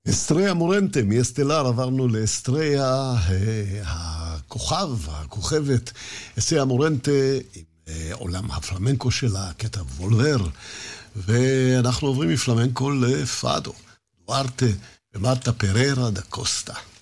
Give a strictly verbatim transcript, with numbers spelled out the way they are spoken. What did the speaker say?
אסטריה מורנטה, מאסטלר עברנו לאסטריה הכוכב, הכוכבת, אסטריה מורנטה עם עולם הפלמנקו שלה, קטע וולבר, ואנחנו עוברים מפלמנקו לפאדו, דוארטה ומרטה פררה דה קוסטה.